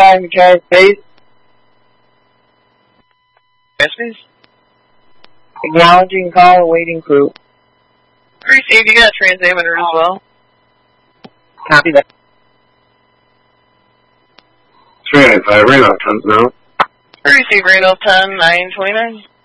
29, Carriage Base. Yes, please. Acknowledging call, awaiting crew. Received, you got a transameter as well. Copy that. 385, radar 10 now. Received, radar 10, 929.